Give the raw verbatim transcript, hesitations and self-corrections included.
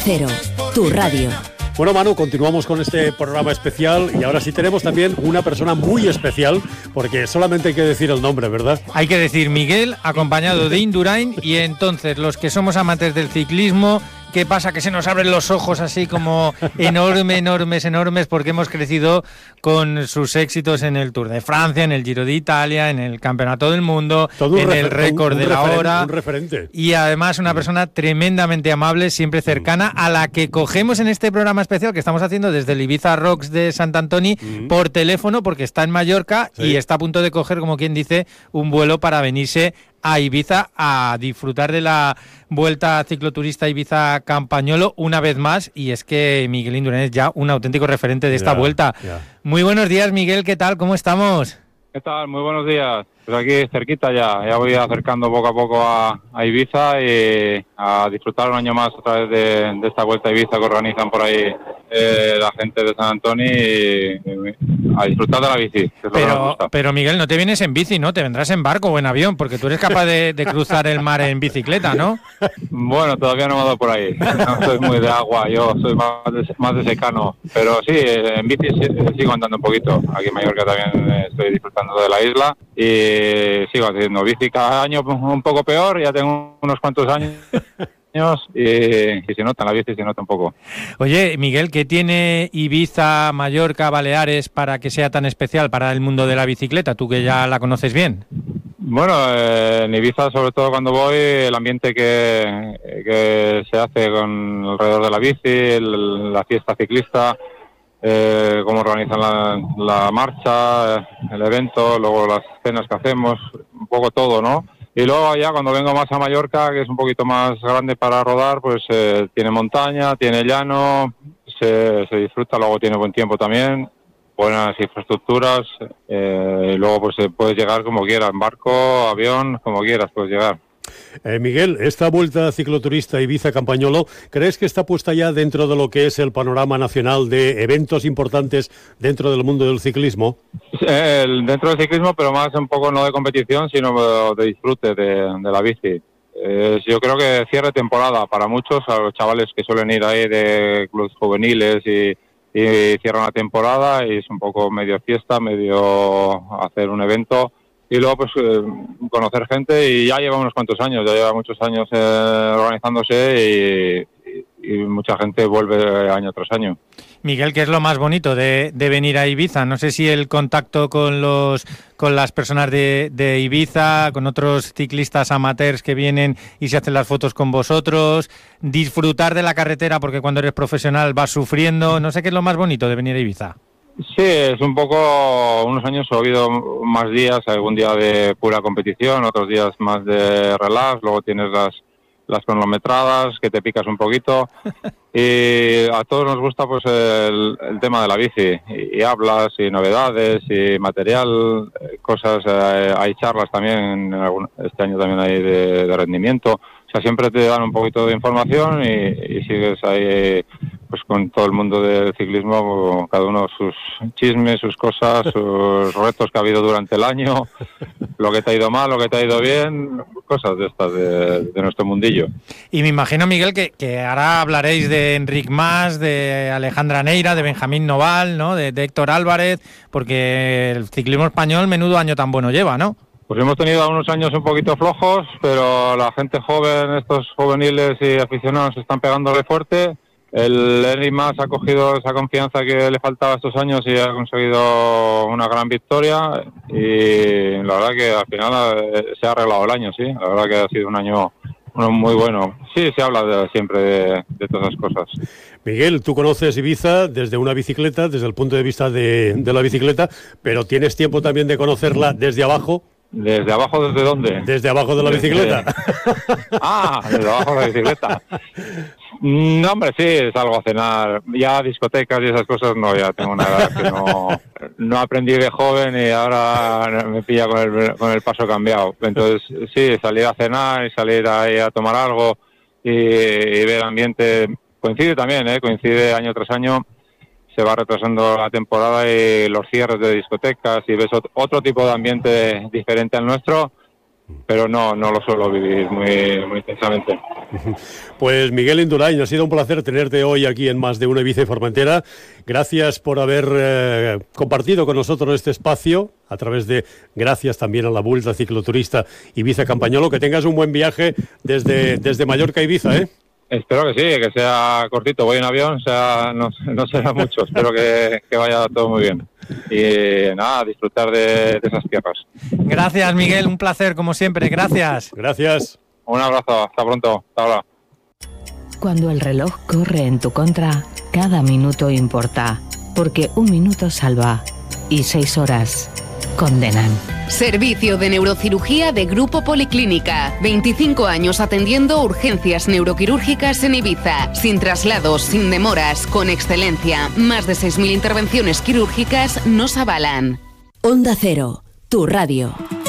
Cero, tu radio. Bueno, Manu, continuamos con este programa especial y ahora sí tenemos también una persona muy especial, porque solamente hay que decir el nombre, ¿verdad? Hay que decir Miguel, acompañado de Indurain, y entonces los que somos amantes del ciclismo, ¿qué pasa? Que se nos abren los ojos así como enormes, enormes, enormes, porque hemos crecido con sus éxitos en el Tour de Francia, en el Giro de Italia, en el Campeonato del Mundo, en refer- el récord de la hora. Un referente. Y además una persona tremendamente amable, siempre cercana, a la que cogemos en este programa especial que estamos haciendo desde el Ibiza Rocks de Sant Antoni mm. por teléfono, porque está en Mallorca sí. y está a punto de coger, como quien dice, un vuelo para venirse a Ibiza a disfrutar de la Vuelta Cicloturista Ibiza Campañolo una vez más, y es que Miguel Indurain es ya un auténtico referente de esta yeah, vuelta. Yeah. Muy buenos días, Miguel, ¿qué tal? ¿Cómo estamos? ¿Qué tal? Muy buenos días. Pues aquí cerquita ya, ya voy acercando poco a poco a, a Ibiza y a disfrutar un año más otra vez de, de esta Vuelta a Ibiza que organizan por ahí eh, la gente de Sant Antoni, y, y a disfrutar de la bici. Que es pero, pero Miguel, no te vienes en bici, ¿no? Te vendrás en barco o en avión, porque tú eres capaz de, de cruzar el mar en bicicleta, ¿no? Bueno, todavía no me he dado por ahí. No soy muy de agua, yo soy más de, más de secano. Pero sí, en bici sigo andando un poquito. Aquí en Mallorca también estoy disfrutando de la isla y sigo haciendo bici cada año un poco peor. Ya tengo unos cuantos años y, y se nota, en la bici se nota un poco. Oye, Miguel, ¿qué tiene Ibiza, Mallorca, Baleares para que sea tan especial para el mundo de la bicicleta? Tú que ya la conoces bien. Bueno, eh, en Ibiza, sobre todo cuando voy, el ambiente que, que se hace con alrededor de la bici, el, la fiesta ciclista, eh, cómo organizan la, la marcha, el evento, luego las cenas que hacemos, un poco todo, ¿no? Y luego ya cuando vengo más a Mallorca, que es un poquito más grande para rodar, pues eh, tiene montaña, tiene llano, se, se disfruta, luego tiene buen tiempo también, buenas infraestructuras, eh, y luego pues puedes llegar como quieras, en barco, avión, como quieras puedes llegar. Eh, Miguel, esta Vuelta Cicloturista Ibiza Campañolo, ¿crees que está puesta ya dentro de lo que es el panorama nacional de eventos importantes dentro del mundo del ciclismo? El, dentro del ciclismo, pero más un poco no de competición, sino de disfrute de, de la bici. Eh, yo creo que cierre temporada para muchos, a los chavales que suelen ir ahí de clubes juveniles y, y cierran la temporada, y es un poco medio fiesta, medio hacer un evento. Y luego pues eh, conocer gente, y ya lleva unos cuantos años, ya lleva muchos años eh, organizándose y, y, y mucha gente vuelve año tras año. Miguel, ¿qué es lo más bonito de, de venir a Ibiza? No sé si el contacto con los con las personas de, de Ibiza, con otros ciclistas amateurs que vienen y se hacen las fotos con vosotros, disfrutar de la carretera, porque cuando eres profesional vas sufriendo. No sé qué es lo más bonito de venir a Ibiza. Sí, es un poco, unos años he habido más días, algún día de pura competición, otros días más de relax, luego tienes las, las cronometradas, que te picas un poquito, y a todos nos gusta pues el, el tema de la bici, y, y hablas, y novedades, y material, cosas, eh, hay charlas también, este año también hay de, de rendimiento, o sea, siempre te dan un poquito de información y, y sigues ahí pues con todo el mundo del ciclismo, cada uno sus chismes, sus cosas, sus retos que ha habido durante el año, lo que te ha ido mal, lo que te ha ido bien, cosas de estas de, de nuestro mundillo. Y me imagino, Miguel, que, que ahora hablaréis de Enric Mas, de Alejandra Neira, de Benjamín Noval, ¿no? De, de Héctor Álvarez, porque el ciclismo español menudo año tan bueno lleva, ¿no? Pues hemos tenido unos años un poquito flojos, pero la gente joven, estos juveniles y aficionados están pegándole fuerte. El Enric Mas ha cogido esa confianza que le faltaba estos años y ha conseguido una gran victoria, y la verdad que al final se ha arreglado el año, sí, la verdad que ha sido un año muy bueno. Sí, se habla de, siempre de, de todas esas cosas. Miguel, tú conoces Ibiza desde una bicicleta, desde el punto de vista de, de la bicicleta, pero ¿tienes tiempo también de conocerla desde abajo? ¿Desde abajo desde dónde? Desde abajo de la desde... bicicleta. Ah, desde abajo de la bicicleta. No, hombre, sí, salgo a cenar. Ya discotecas y esas cosas no, ya tengo una edad que no, no aprendí de joven y ahora me pilla con el, con el paso cambiado. Entonces, sí, salir a cenar y salir ahí a tomar algo y, y ver ambiente. Coincide también, ¿eh? Coincide año tras año. Se va retrasando la temporada y los cierres de discotecas y ves otro tipo de ambiente diferente al nuestro. pero no no lo suelo vivir muy, muy intensamente. Pues Miguel Indurain, ha sido un placer tenerte hoy aquí en Más de Uno Ibiza y Formentera. Gracias por haber eh, compartido con nosotros este espacio, a través de, gracias también a la Vuelta Cicloturista Ibiza Campañolo. Que tengas un buen viaje desde, desde Mallorca a Ibiza, ¿eh? Espero que sí, que sea cortito, voy en avión, sea, no, no será mucho, espero que, que vaya todo muy bien. Y nada, disfrutar de, de esas tierras. Gracias, Miguel, un placer como siempre, gracias. Gracias. Un abrazo, hasta pronto, hasta ahora. Cuando el reloj corre en tu contra, cada minuto importa, porque un minuto salva y seis horas condenan. Servicio de neurocirugía de Grupo Policlínica. veinticinco años atendiendo urgencias neuroquirúrgicas en Ibiza. Sin traslados, sin demoras, con excelencia. Más de seis mil intervenciones quirúrgicas nos avalan. Onda Cero, tu radio.